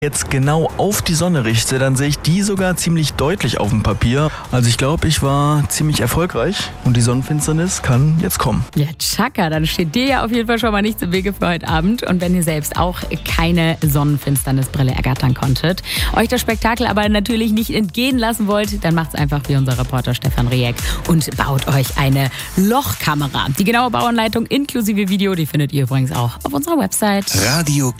jetzt genau auf die Sonne richte, dann sehe ich die sogar ziemlich deutlich auf dem Papier. Also ich glaube, ich war ziemlich erfolgreich und die Sonnenfinsternis kann jetzt kommen. Ja, tschakka, dann steht dir ja auf jeden Fall schon mal nichts im Wege für heute Abend. Und wenn ihr selbst auch keine Sonnenfinsternisbrille ergattern konntet, euch das Spektakel aber natürlich nicht entgehen lassen wollt, dann macht's einfach wie unser Reporter Stefan Rieck und baut euch eine Lochkamera. Die genaue Bauanleitung inklusive Video, die findet ihr übrigens auch auf unserer Website. Radio